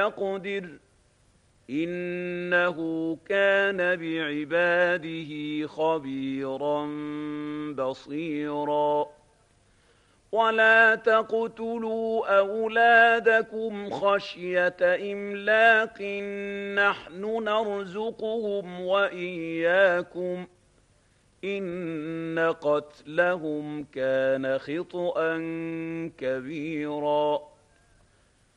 يقدر إنه كان بعباده خبيرا بصيرا ولا تقتلوا أولادكم خشية إملاق نحن نرزقهم وإياكم إن قتلهم كان خطأ كبيرا